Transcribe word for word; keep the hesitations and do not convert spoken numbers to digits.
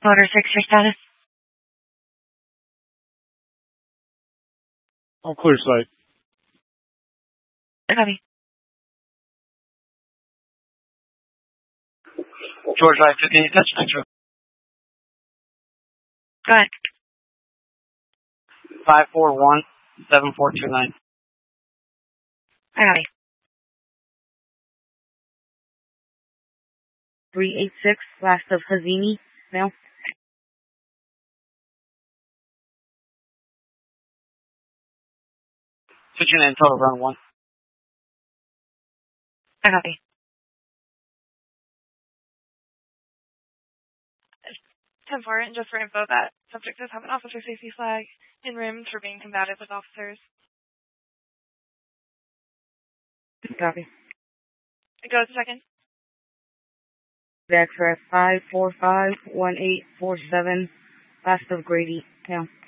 Motor six, your status? All clear sight. Copy. George Drive, fifteen, touch Metro. Go ahead. five four one, seven four two nine. I got it. three eight six, last of Hazini, male. Switching in, total run one. I copy. ten four, and just for info, that subject does have an officer safety flag in rims for being combative with officers. Copy. It goes a second. Back for five four five one eight four seven, last of Grady, male.